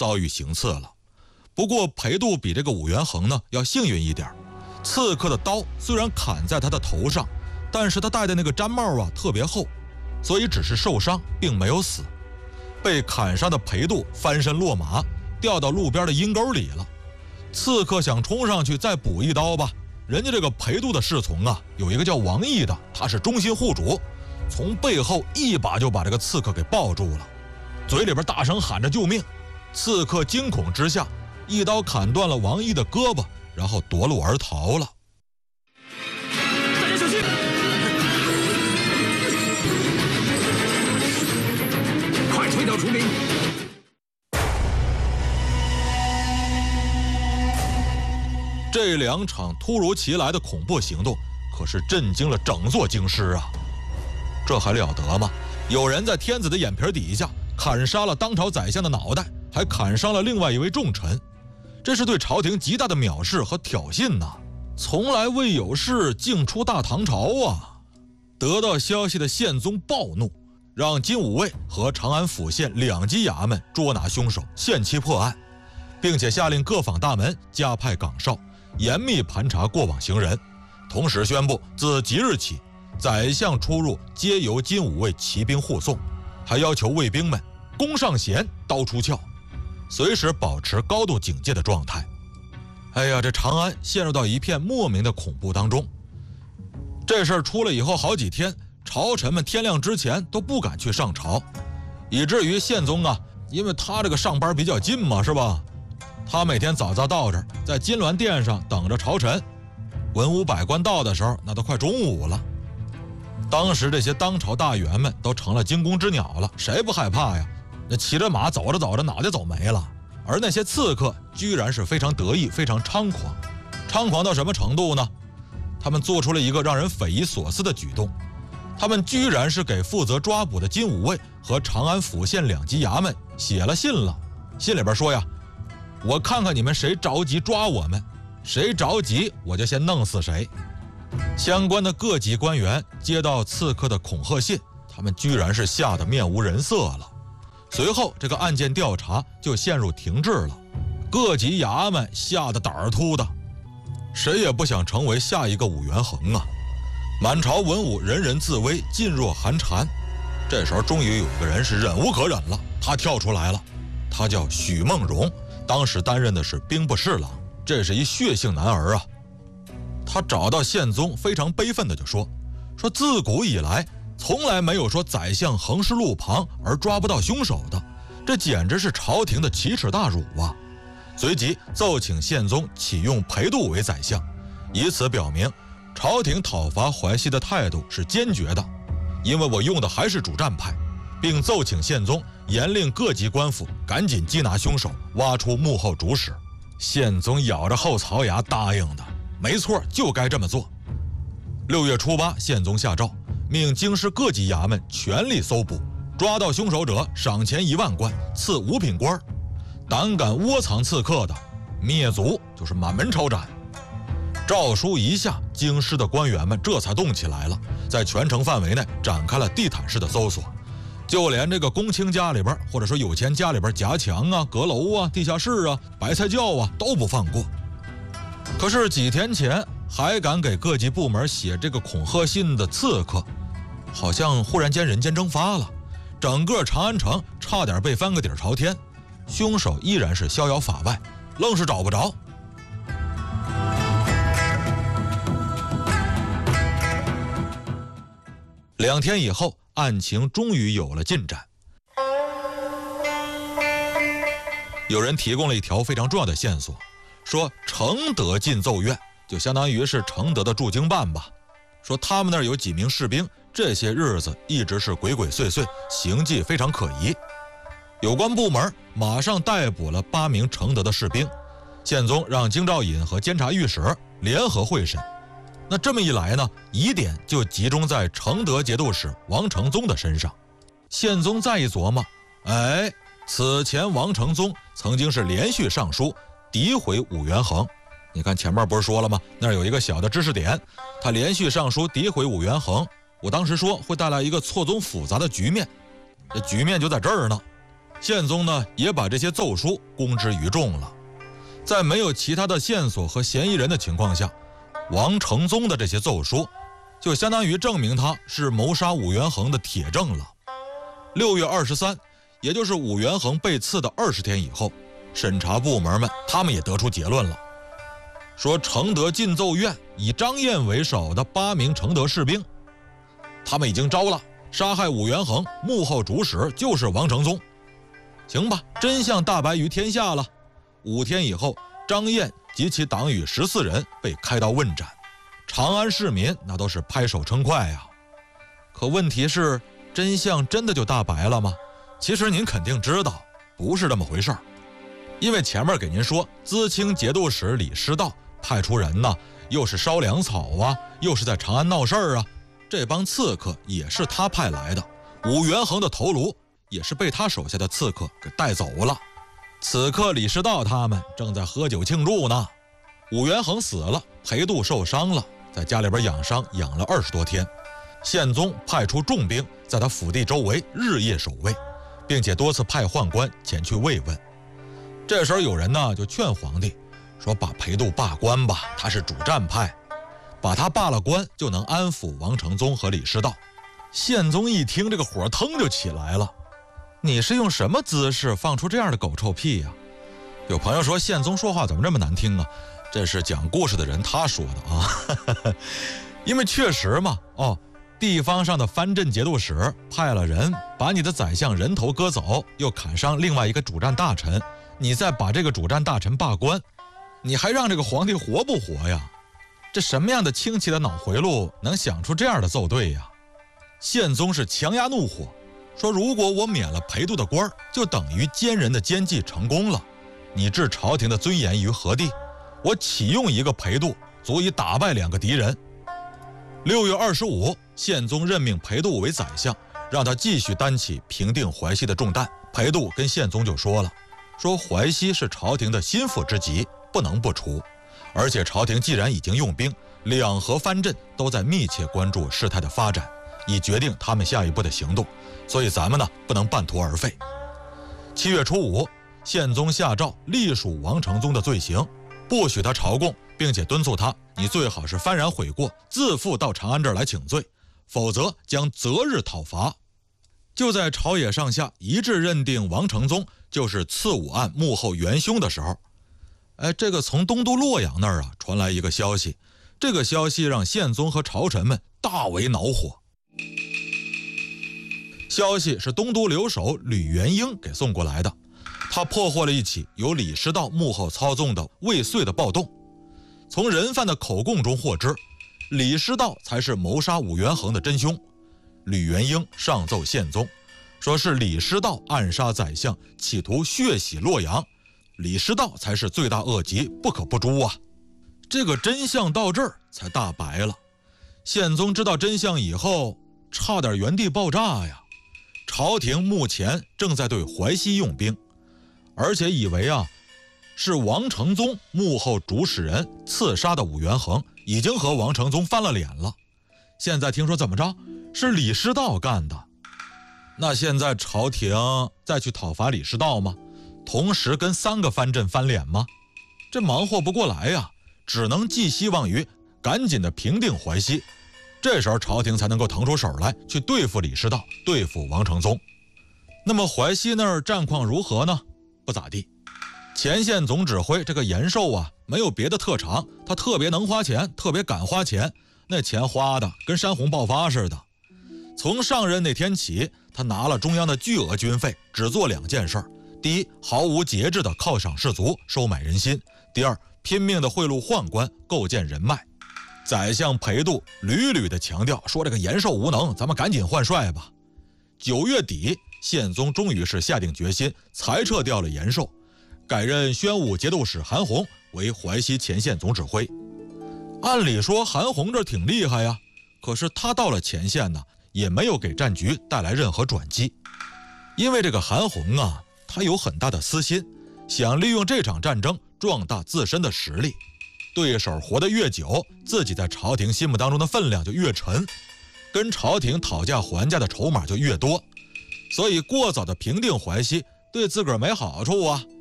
遭遇行刺了。不过裴度比这个武元衡呢要幸运一点，刺客的刀虽然砍在他的头上，但是他戴的那个毡帽啊特别厚，所以只是受伤，并没有死。被砍伤的裴度翻身落马，掉到路边的阴沟里了。刺客想冲上去再补一刀吧，人家这个裴度的侍从啊，有一个叫王毅的，他是忠心护主，从背后一把就把这个刺客给抱住了，嘴里边大声喊着救命。刺客惊恐之下，一刀砍断了王毅的胳膊，然后夺路而逃了。 大家小心！快推倒楚明！ 这2场突如其来的恐怖行动可是震惊了整座京师啊！这还了得吗？有人在天子的眼皮底下砍杀了当朝宰相的脑袋，还砍伤了另外一位重臣，这是对朝廷极大的藐视和挑衅呐！从来未有事，竟出大唐朝啊！得到消息的宪宗暴怒，让金吾卫和长安府县2级衙门捉拿凶手，限期破案，并且下令各坊大门加派岗哨，严密盘查过往行人，同时宣布自即日起，宰相出入皆由金吾卫骑兵护送，还要求卫兵们弓上弦，刀出鞘，随时保持高度警戒的状态。哎呀，这长安陷入到一片莫名的恐怖当中。这事儿出了以后好几天，朝臣们天亮之前都不敢去上朝，以至于宪宗啊，因为他这个上班比较近嘛，是吧？他每天早到这儿，在金銮殿上等着朝臣，文武百官到的时候，那都快中午了。当时这些当朝大员们都成了惊弓之鸟了，谁不害怕呀？那骑着马走着走着，脑袋走没了。而那些刺客居然是非常得意，非常猖狂，猖狂到什么程度呢？他们做出了一个让人匪夷所思的举动，他们居然是给负责抓捕的金吾卫和长安府县2级衙门写了信了。信里边说呀，我看看你们谁着急抓我们，谁着急我就先弄死谁。相关的各级官员接到刺客的恐吓信，他们居然是吓得面无人色了。随后这个案件调查就陷入停滞了，各级衙门吓得胆儿突的，谁也不想成为下一个武元衡啊！满朝文武人人自危，噤若寒蝉。这时候终于有一个人是忍无可忍了，他跳出来了，他叫许梦荣，当时担任的是兵部侍郎，这是一血性男儿啊。他找到宪宗，非常悲愤的就说自古以来从来没有说宰相横尸路旁而抓不到凶手的，这简直是朝廷的奇耻大辱啊！随即奏请宪宗启用裴度为宰相，以此表明朝廷讨伐淮西的态度是坚决的，因为我用的还是主战派，并奏请宪宗严令各级官府赶紧缉拿凶手，挖出幕后主使。宪宗咬着后槽牙答应的，没错，就该这么做。6月初8，宪宗下诏，命京师各级衙门全力搜捕，抓到凶手者赏钱1万贯，赐5品官。胆敢窝藏刺客的，灭族，就是满门抄斩。诏书一下，京师的官员们这才动起来了，在全城范围内展开了地毯式的搜索，就连这个公卿家里边，或者说有钱家里边夹墙啊、阁楼啊、地下室啊、白菜窖啊都不放过。可是几天前还敢给各级部门写这个恐吓信的刺客，好像忽然间人间蒸发了，整个长安城差点被翻个底儿朝天，凶手依然是逍遥法外，愣是找不着。2天以后，案情终于有了进展。有人提供了一条非常重要的线索，说承德进奏院，就相当于是承德的驻京办吧，说他们那儿有几名士兵，这些日子一直是鬼鬼祟祟，行迹非常可疑。有关部门马上逮捕了8名承德的士兵，宪宗让京兆尹和监察御史联合会审。那这么一来呢，疑点就集中在承德节度使王承宗的身上。宪宗再一琢磨，此前王承宗曾经是连续上书诋毁武元衡。你看前面不是说了吗？那儿有一个小的知识点，他连续上书诋毁武元衡，我当时说会带来一个错综复杂的局面，这局面就在这儿呢。 宪宗呢也把这些奏书公之于众了。在没有其他的线索和嫌疑人的情况下，王承宗的这些奏书就相当于证明他是谋杀武元衡的铁证了。6月23，也就是武元衡被刺的20天以后，审查部门们他们也得出结论了，说承德进奏院以张燕为首的8名承德士兵，他们已经招了，杀害武元衡幕后主使就是王承宗。行吧，真相大白于天下了。5天以后，张燕及其党羽14人被开刀问斩，长安市民那都是拍手称快呀。可问题是，真相真的就大白了吗？其实您肯定知道，不是这么回事儿。因为前面给您说，淄青节度使李师道派出人呢，又是烧粮草啊，又是在长安闹事儿啊，这帮刺客也是他派来的。武元衡的头颅也是被他手下的刺客给带走了。此刻李师道他们正在喝酒庆祝呢。武元衡死了，裴度受伤了，在家里边养伤养了20多天。宪宗派出重兵在他府邸周围日夜守卫，并且多次派宦官前去慰问。这时候有人呢就劝皇帝说，把裴度罢官吧，他是主战派，把他罢了官就能安抚王承宗和李师道。宪宗一听，这个火腾就起来了，你是用什么姿势放出这样的狗臭屁呀？有朋友说宪宗说话怎么这么难听啊？这是讲故事的人他说的啊。因为确实嘛，地方上的藩镇节度使派了人把你的宰相人头割走，又砍伤另外一个主战大臣，你再把这个主战大臣罢官，你还让这个皇帝活不活呀？这什么样的清奇的脑回路能想出这样的奏对呀？宪宗是强压怒火，说如果我免了裴度的官，就等于奸人的奸计成功了，你置朝廷的尊严于何地？我启用一个裴度，足以打败2个敌人。6月25，宪宗任命裴度为宰相，让他继续担起平定淮西的重担。裴度跟宪宗就说了，说淮西是朝廷的心腹之疾，不能不除。而且朝廷既然已经用兵，2河藩镇都在密切关注事态的发展，以决定他们下一步的行动，所以咱们呢不能半途而废。7月初5，宪宗下诏隶属王承宗的罪行，不许他朝贡，并且敦促他，你最好是幡然悔过，自负到长安这儿来请罪，否则将择日讨伐。就在朝野上下一致认定王承宗就是刺武案幕后元凶的时候，这个从东都洛阳那儿传来一个消息，这个消息让宪宗和朝臣们大为恼火。消息是东都留守吕元英给送过来的，他破获了一起由李师道幕后操纵的未遂的暴动。从人犯的口供中获知，李师道才是谋杀武元衡的真凶。吕元英上奏宪宗，说是李师道暗杀宰相，企图血洗洛阳，李师道才是罪大恶极，不可不诛啊！这个真相到这儿才大白了。宪宗知道真相以后，差点原地爆炸呀！朝廷目前正在对淮西用兵，而且以为是王承宗幕后主使人刺杀的武元衡，已经和王承宗翻了脸了。现在听说怎么着，是李师道干的。那现在朝廷再去讨伐李师道吗？同时跟3个藩镇翻脸吗？这忙活不过来呀，只能寄希望于赶紧的平定淮西，这时候朝廷才能够腾出手来去对付李师道，对付王承宗。那么淮西那儿战况如何呢？不咋地。前线总指挥这个延寿没有别的特长，他特别能花钱，特别敢花钱，那钱花的跟山洪爆发似的。从上任那天起，他拿了中央的巨额军费，只做2件事：第一，毫无节制的犒赏士卒，收买人心；第二，拼命的贿赂宦官，构建人脉。宰相裴度屡屡的强调说，这个延寿无能，咱们赶紧换帅吧。9月底，宪宗终于是下定决心，裁撤掉了延寿，改任宣武节度使韩弘为淮西前线总指挥。按理说韩弘这挺厉害呀，可是他到了前线呢，也没有给战局带来任何转机。因为这个韩弘他有很大的私心，想利用这场战争壮大自身的实力。对手活得越久，自己在朝廷心目当中的分量就越沉，跟朝廷讨价还价的筹码就越多。所以过早的平定淮西， 对自个儿没好处啊。